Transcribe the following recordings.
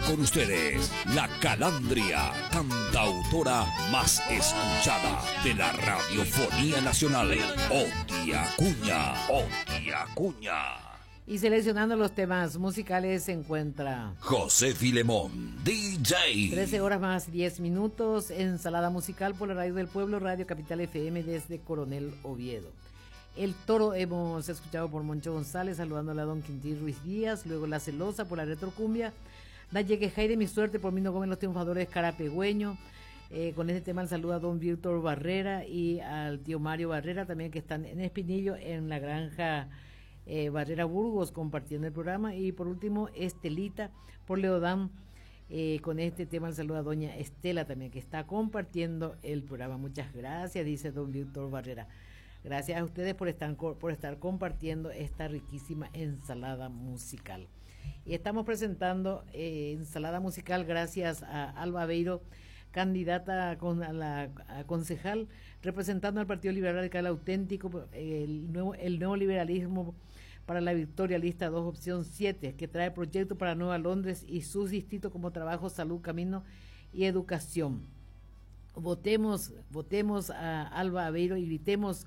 con ustedes, la Calandria, cantautora más escuchada de la radiofonía nacional, Oti Acuña, Oti Acuña. Y seleccionando los temas musicales se encuentra José Filemón, DJ. 13 horas más 10 minutos, ensalada musical por la Radio del Pueblo, Radio Capital FM desde Coronel Oviedo. El Toro hemos escuchado por Moncho González, saludándole a Don Quintín Ruiz Díaz, luego La Celosa por la Retrocumbia, Da Lleguejay de Mi Suerte por Mino Gómez, Los Triunfadores Carapegüeño. Con este tema el saludo a Don Víctor Barrera y al tío Mario Barrera también, que están en Espinillo, en la granja Barrera Burgos, compartiendo el programa. Y por último Estelita por Leodán, con este tema el saludo a doña Estela también, que está compartiendo el programa. Muchas gracias, dice don Víctor Barrera. Gracias a ustedes por estar compartiendo esta riquísima ensalada musical. Y estamos presentando ensalada musical gracias a Alba Aveiro, candidata a la concejal, representando al Partido Liberal Radical Auténtico, el nuevo liberalismo para la victoria, lista 2, opción 7, que trae proyecto para Nueva Londres y sus distritos como trabajo, salud, camino y educación. Votemos a Alba Aveiro y gritemos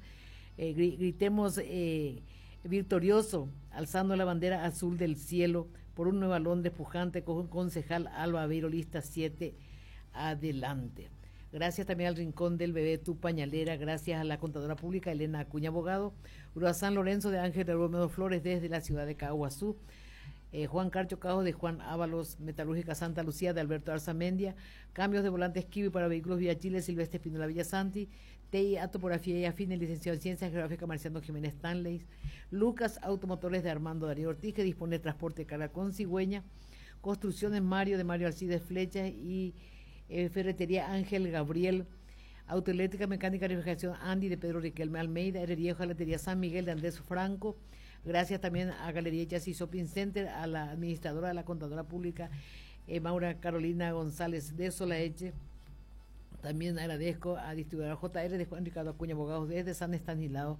victorioso, alzando la bandera azul del cielo por un Nueva Londres pujante con concejal Alba Aveiro, lista 7, adelante. Gracias también al Rincón del Bebé Tu Pañalera, gracias a la contadora pública Elena Acuña Abogado, San Lorenzo de Ángel de Romero Flores desde la ciudad de Caguazú, Juan Carcho Cajo de Juan Ábalos, Metalúrgica Santa Lucía de Alberto Arzamendia, cambios de volantes Kiwi para vehículos Vía Chile, Silvestre Espinola Villasanti, TI A Topografía y Afines, licenciado en Ciencias Geográficas Marciano Jiménez Stanley, Lucas Automotores de Armando Darío Ortiz, que dispone de transporte de carga con cigüeña, Construcciones Mario de Mario Alcides Flecha y Ferretería Ángel Gabriel, Autoeléctrica Mecánica y Refrigeración Andy de Pedro Riquelme Almeida, Herrería y Hojalatería San Miguel de Andrés Franco. Gracias también a Galería Jazz y Shopping Center, a la administradora de la contadora pública Maura Carolina González de Solaeche. También agradezco a distribuidora JR de Juan Ricardo Acuña Abogados desde San Estanislao,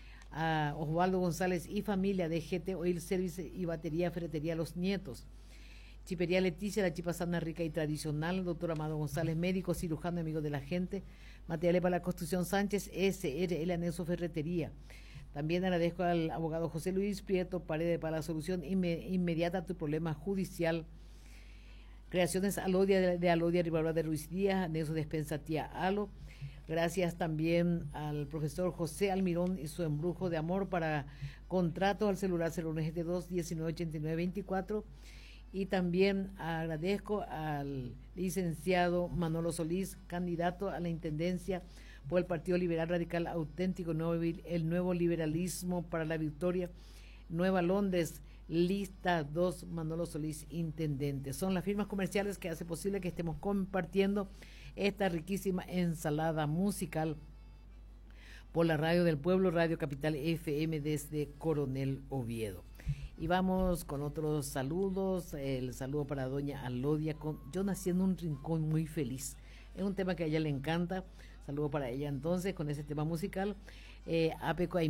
a Osvaldo González y familia de GT Oil Service y Batería Ferretería Los Nietos. Chipería Leticia, la chipa sana, rica y tradicional. Doctor Amado González, médico, cirujano, amigo de la gente. Materiales para la construcción Sánchez, SRL Anexo Ferretería. También agradezco al abogado José Luis Prieto Paredes para la solución inmediata a tu problema judicial. Creaciones Alodia de Alodia Rivarola de Ruiz Díaz, Anexo Despensa Tía Alo. Gracias también al profesor José Almirón y su embrujo de amor para contrato al celular 0172 1989 24. Y también agradezco al licenciado Manolo Solís, candidato a la intendencia por el Partido Liberal Radical Auténtico, el nuevo liberalismo para la victoria, Nueva Londres, lista 2, Manolo Solís, intendente. Son las firmas comerciales que hace posible que estemos compartiendo esta riquísima ensalada musical por la Radio del Pueblo, Radio Capital FM desde Coronel Oviedo. Y vamos con otros saludos. El saludo para doña Alodia. Yo nací en un rincón muy feliz. Es un tema que a ella le encanta. Saludo para ella entonces con ese tema musical. Apeco